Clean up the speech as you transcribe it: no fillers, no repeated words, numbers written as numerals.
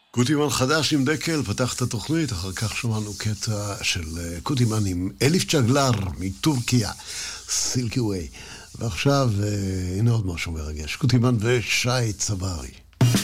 קוטימן חדש עם דקל, פתח את התוכנית, אחר כך שמענו קטע של קוטימן עם אליף צ'גלר מטורקיה, סילקי ווי. ועכשיו, הנה עוד משהו מרגש, קוטימן ושי צברי.